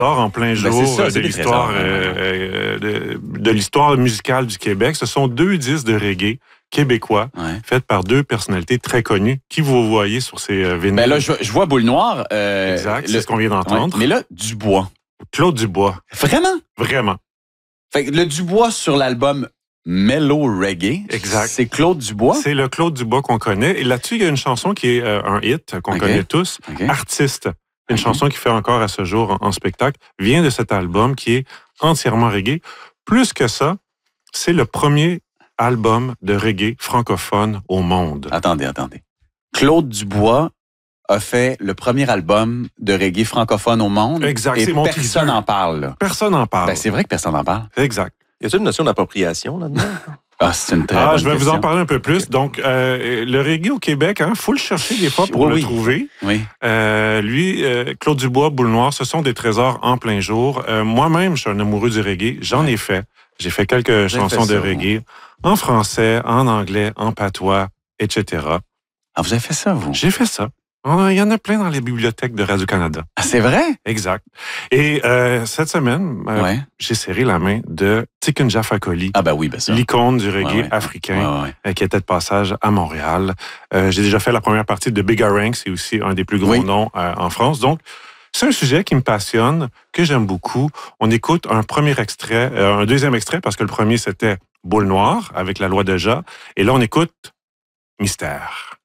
sort en plein jour ça, de l'histoire musicale du Québec. Ce sont 2 disques de reggae québécois faits par 2 personnalités très connues qui vous voyez sur ces vinyles. Ben là, je vois Boule Noire. Exact, c'est ce qu'on vient d'entendre. Mais là, Dubois. Claude Dubois. Vraiment? Vraiment. Fait que le Dubois sur l'album Mellow Reggae, exact. C'est Claude Dubois? C'est le Claude Dubois qu'on connaît. Et là-dessus, il y a une chanson qui est un hit qu'on connaît tous, Artiste. Une chanson qui fait encore à ce jour en spectacle, vient de cet album qui est entièrement reggae. Plus que ça, c'est le premier album de reggae francophone au monde. Attendez. Claude Dubois a fait le premier album de reggae francophone au monde. Exact. Et personne n'en parle. Là. Personne n'en parle. Ben, c'est vrai que personne n'en parle. Exact. Y a-t-il une notion d'appropriation là-dedans? C'est une très bonne je vais question. vous en parler un peu plus. Donc, le reggae au Québec, faut le chercher des fois pour le trouver. Oui. Lui, Claude Dubois, Boule Noire, ce sont des trésors en plein jour. Moi-même, je suis un amoureux du reggae. J'en ai fait. J'ai fait quelques chansons de reggae en français, en anglais, en patois, etc. Ah, vous avez fait ça, vous? J'ai fait ça. Il y en a plein dans les bibliothèques de Radio-Canada. Ah, c'est vrai? Exact. Et cette semaine, j'ai serré la main de Tikunja Fakoly. Ah ben oui, ben ça. L'icône du reggae africain qui était de passage à Montréal. J'ai déjà fait la première partie de Big Ranks, c'est aussi un des plus gros noms en France. Donc, c'est un sujet qui me passionne, que j'aime beaucoup. On écoute un deuxième extrait, parce que le premier, c'était Boule Noire, avec la loi de Ja. Et là, on écoute Mystère.